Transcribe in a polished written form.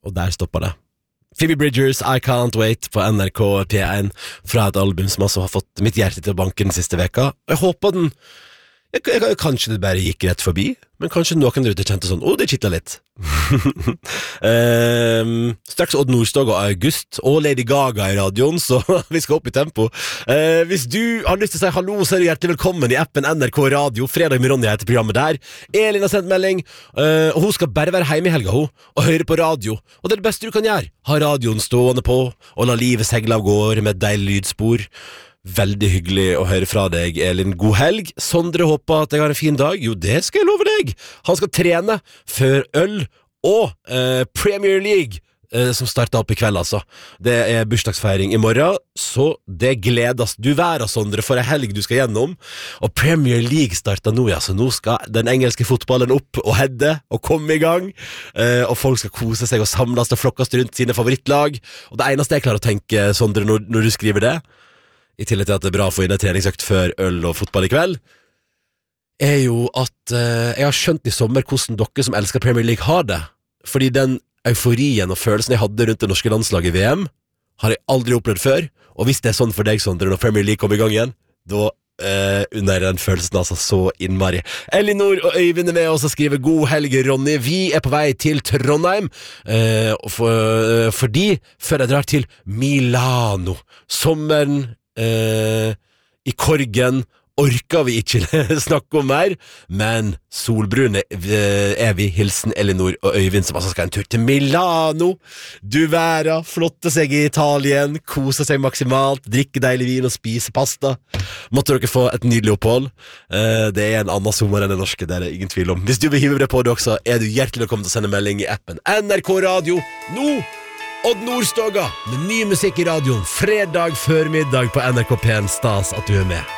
Og der stopper det. Phoebe Bridgers, I Can't Wait på NRK P1 fra et album som altså har fått mitt hjerte til å banke den siste veka. Jeg håper den kanskje det bare gikk rett forbi, men kanskje noen der ute kjente sånn, det kittler litt. Straks Odd Nordstoga og August og Lady Gaga i radioen, så vi skal opp i tempo. Hvis du har lyst til å si hallo, så er du hjertelig velkommen i appen NRK Radio. Fredag med Ronja heter programmet der. Elin har sendt melding, og hun skal bare være hjemme i helga, og høre på radio. Og det er det beste du kan gjøre. Ha radioen stående på, og la livet segle av gårde med et deilig lydspor. Veldig hyggelig å høre fra deg, Elin. God helg. Sondre håper at jeg har en fin dag. Jo, det skal jeg love deg. Han skal trene før øl og Premier League, som starter opp i kveld, altså. Det er bursdagsfeiring i morgen, så det gledes du være, Sondre, for en helg du skal gjennom. Og Premier League starter nå, ja, så nå skal den engelske fotballen opp og hedde og komme i gang, og folk skal kose seg og samles og flokkes rundt sine favorittlag. Og det eneste jeg klarer å tenke, Sondre, når du skriver det, i tillegg til at det er bra å få inn en treningsøkt før øl og fotball i kveld, er jo at jeg har skjønt i sommer hvordan dere som elsker Premier League har det. Fordi den euforien og følelsen jeg hadde rundt det norske landslaget i VM, har jeg aldri opplevd før. Og hvis det er sånn for deg, Sondre, når Premier League kommer i gang igjen, da under den følelsen altså så innmari. Elinor og Øyvind er med oss og skriver god helg, Ronny. Vi er på vei til Trondheim, fordi før jeg drar til Milano. Sommeren i Korgen orker vi ikke snakke om mer, men solbrune er vi. Hilsen Elinor og Øyvind, som altså skal en tur til Milano. Du være, flotte seg i Italien, kose seg maksimalt, drikke deilig vin og spise pasta. Måtte dere få et nydelig opphold. Det er en annen sommer enn den norske, det er det ingen tvil om. Hvis du vil hive deg på det også, er du hjertelig velkommen til å sende melding i appen NRK Radio nå. Odd Nordstoga med ny musikk i radioen fredag før middag på NRK P1. Stas at du er med.